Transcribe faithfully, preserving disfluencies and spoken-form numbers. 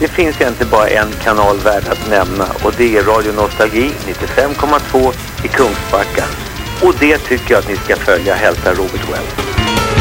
Det finns egentligen bara en kanal värd att nämna, och det är Radio Nostalgi nittiofem komma två i Kungsbacka. Och det tycker jag att ni ska följa, hälsa Robert Wells.